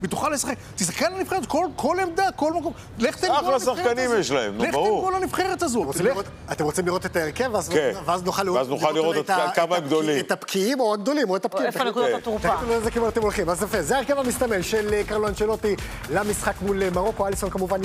ותוכל לשחק, תסתכל על הנבחרת, כל עמדה, כל מקום, לך תן אחלה שחקנים יש להם, נו ברור. לך תן כל הנבחרת הזאת. אתם רוצים לראות את ההרכב, ואז נוכל לראות כמה גדולים. את הפקיעים או הגדולים, או את הפקיעים. איפה נקודות התורפה? תגידו איזה כיוון אתם הולכים. אז יפה, זה ההרכב המסתמן של קרלו אנצ'לוטי למשחק מול מרוקו. אליסון כמובן